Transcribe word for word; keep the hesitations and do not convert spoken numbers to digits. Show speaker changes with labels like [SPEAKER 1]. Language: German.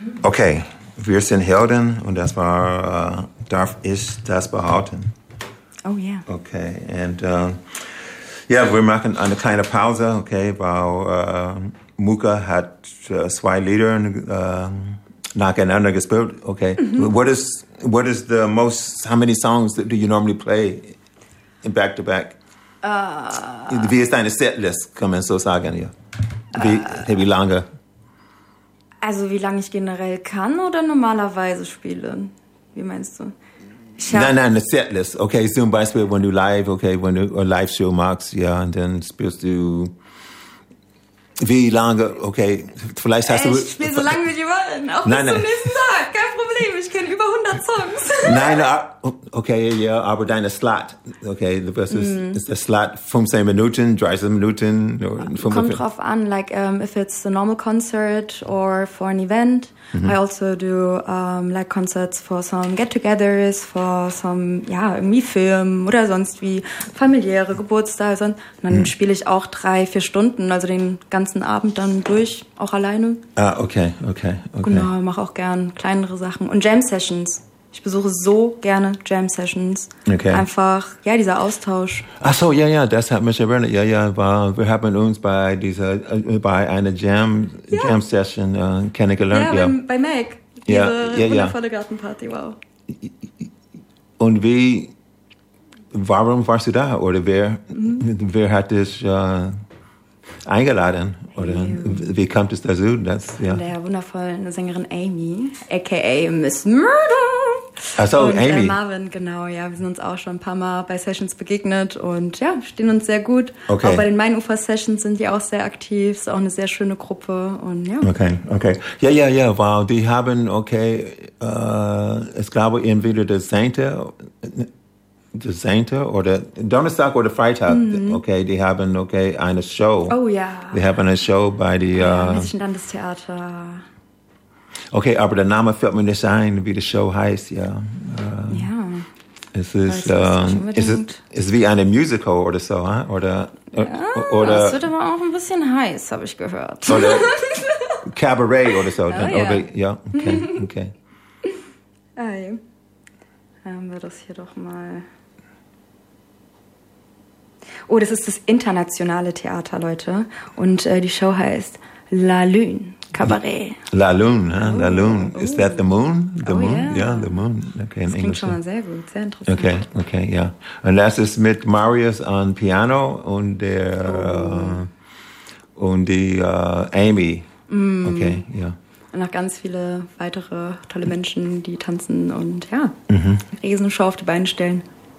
[SPEAKER 1] Okay, wir sind Helden und das war, uh, darf ich das behaupten?
[SPEAKER 2] Oh ja. Yeah.
[SPEAKER 1] Okay, und uh, ja, wir machen eine kleine Pause, okay, weil uh, Muka hat uh, zwei Lieder uh, nacheinander gespielt, okay. Mm-hmm. What is what is the most, how many songs do you normally play in back to back? Uh, wie ist deine Setlist, kann man so sagen, ja? Wie, uh, wie lange?
[SPEAKER 2] Also wie lange ich generell kann oder normalerweise spiele? Wie meinst du?
[SPEAKER 1] Nein, nein, eine Setlist. Okay, zum Beispiel, wenn du live, okay, wenn du eine Live-Show machst, ja, und dann spielst du wie lange, okay, vielleicht hast
[SPEAKER 2] Ey,
[SPEAKER 1] du...
[SPEAKER 2] Ich spiele so lange, wie die wollen, auch
[SPEAKER 1] nein,
[SPEAKER 2] bis
[SPEAKER 1] nein.
[SPEAKER 2] zum nächsten Tag, kein Problem, ich kenne über hundert Songs.
[SPEAKER 1] Nein, okay, ja, aber deine Slot, okay, das ist, mm. ist der Slot fünfzehn Minuten, dreißig Minuten?
[SPEAKER 2] Kommt drauf an, like um, if it's a normal concert or for an event, mm-hmm. I also do um, like concerts for some get-togethers, for some, ja, irgendwie Film oder sonst wie familiäre Geburtstage. Und dann mm. spiele ich auch drei, vier Stunden, also den ganzen Abend dann durch, auch alleine.
[SPEAKER 1] Ah, okay, okay, okay.
[SPEAKER 2] Genau, mache auch gern kleinere Sachen. Und Jam-Sessions. Ich besuche so gerne Jam-Sessions.
[SPEAKER 1] Okay.
[SPEAKER 2] Einfach, ja, dieser Austausch.
[SPEAKER 1] Ach so, ja, ja, das hat mich erinnert. Ja, ja, weil wir haben uns bei dieser, äh, bei einer Jam, ja. Jam-Session äh, kennengelernt.
[SPEAKER 2] Ja,
[SPEAKER 1] ja.
[SPEAKER 2] Bei, bei Meg.
[SPEAKER 1] Ja,
[SPEAKER 2] Ihre
[SPEAKER 1] ja,
[SPEAKER 2] wundervolle
[SPEAKER 1] ja.
[SPEAKER 2] Gartenparty, wow.
[SPEAKER 1] Und wie, warum warst du da? Oder wer, mhm. wer hat dich äh, eingeladen? Oder hey. Wie kommt es dazu? Das, ja.
[SPEAKER 2] Von der wundervollen Sängerin Amy, aka Miss Murder.
[SPEAKER 1] Ach so,
[SPEAKER 2] und,
[SPEAKER 1] Amy.
[SPEAKER 2] Äh, Marvin, genau, ja. Wir sind uns auch schon ein paar Mal bei Sessions begegnet und ja, stehen uns sehr gut.
[SPEAKER 1] Okay.
[SPEAKER 2] Auch bei den Mainufer-Sessions sind die auch sehr aktiv. Ist auch eine sehr schöne Gruppe und ja.
[SPEAKER 1] Okay, okay. Ja, ja, ja, wow. Die haben, okay, äh, ich glaube, entweder das Zehnte, das Zehnte oder Donnerstag oder Freitag, mhm. okay, die haben, okay, eine Show.
[SPEAKER 2] Oh ja.
[SPEAKER 1] Die haben eine Show bei die,
[SPEAKER 2] ja,
[SPEAKER 1] äh,
[SPEAKER 2] Mädchen Landestheater.
[SPEAKER 1] Okay, aber der Name fällt mir nicht ein, wie die Show heißt, ja. Äh,
[SPEAKER 2] ja.
[SPEAKER 1] Es ist, äh, es ist, es ist wie eine Musical oder so, huh? oder,
[SPEAKER 2] ja,
[SPEAKER 1] oder.
[SPEAKER 2] Es wird aber auch ein bisschen heiß, habe ich gehört.
[SPEAKER 1] Oder Cabaret oder so.
[SPEAKER 2] Oh,
[SPEAKER 1] dann,
[SPEAKER 2] ja.
[SPEAKER 1] Oder, ja, okay, okay.
[SPEAKER 2] Hey. Haben wir das hier doch mal. Oh, das ist das internationale Theater, Leute. Und äh, die Show heißt La Lune. Cabaret.
[SPEAKER 1] La Lune, huh?
[SPEAKER 2] Oh.
[SPEAKER 1] La Lune. Is
[SPEAKER 2] oh.
[SPEAKER 1] that the moon? The
[SPEAKER 2] oh,
[SPEAKER 1] moon?
[SPEAKER 2] Yeah.
[SPEAKER 1] Yeah, the moon. Okay, in
[SPEAKER 2] das klingt
[SPEAKER 1] English.
[SPEAKER 2] schon mal sehr gut, sehr interessant.
[SPEAKER 1] Okay, okay, ja. Und das ist mit Marius an Piano und der oh. uh, und die uh, Amy. Mm. Okay, ja.
[SPEAKER 2] Und noch ganz viele weitere tolle Menschen, die tanzen und ja,
[SPEAKER 1] mhm.
[SPEAKER 2] Riesenshow auf die Beine stellen.